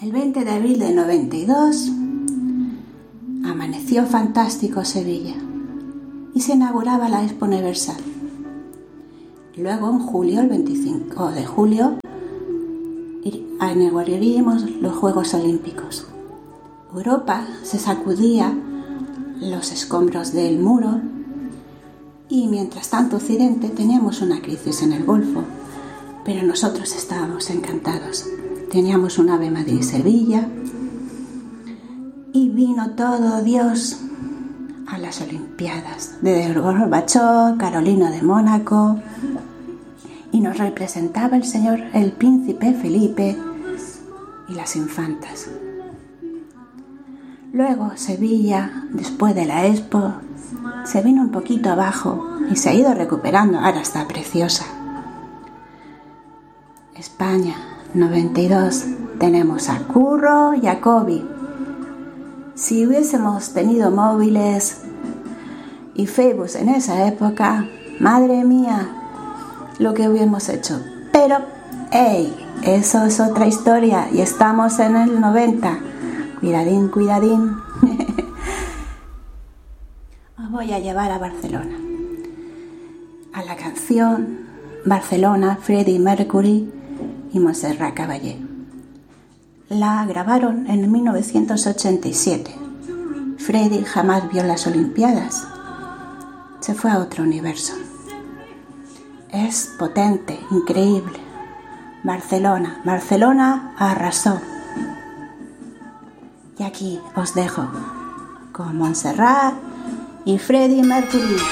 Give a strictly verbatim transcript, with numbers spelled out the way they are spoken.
El veinte de abril de noventa y dos amaneció fantástico Sevilla y se inauguraba la Expo Universal. Luego en julio, el veinticinco de julio, inauguraríamos los Juegos Olímpicos. Europa se sacudía los escombros del muro y mientras tanto Occidente teníamos una crisis en el Golfo, pero nosotros estábamos encantados. Teníamos un Ave Madrid Sevilla y vino todo Dios a las Olimpiadas de Gorbachov, Carolina de Mónaco, y nos representaba el señor, el príncipe Felipe y las infantas. Luego Sevilla, después de la Expo, se vino un poquito abajo y se ha ido recuperando, ahora está preciosa. España, noventa y dos, tenemos a Curro y a Kobe. Si hubiésemos tenido móviles y Facebook en esa época, madre mía, lo que hubiéramos hecho. Pero, hey, eso es otra historia y estamos en el noventa. Cuidadín, cuidadín. Os voy a llevar a Barcelona. A la canción Barcelona, Freddie Mercury y Montserrat Caballé. La grabaron en mil novecientos ochenta y siete. Freddie jamás vio las Olimpiadas. Se fue a otro universo. Es potente, increíble. Barcelona, Barcelona arrasó. Y aquí os dejo con Montserrat y Freddie Mercury.